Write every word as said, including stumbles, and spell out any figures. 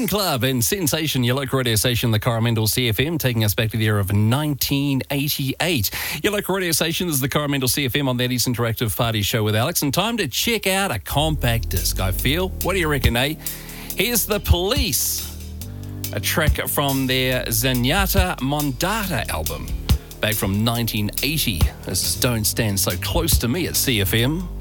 Morning Club and Sensation, your local radio station, the Coromandel C F M, taking us back to the year of nineteen eighty-eight. Your local radio station is the Coromandel C F M on that East Interactive Party Show with Alex. And time to check out a compact disc, I feel. What do you reckon, eh? Here's The Police, a track from their Zenyatta Mondata album, back from nineteen eighty. This is Don't Stand So Close to Me at C F M.